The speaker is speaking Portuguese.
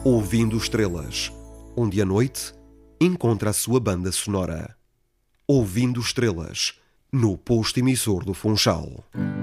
Ouvindo Estrelas, onde a noite encontra a sua banda sonora. Ouvindo Estrelas, no posto emissor do Funchal.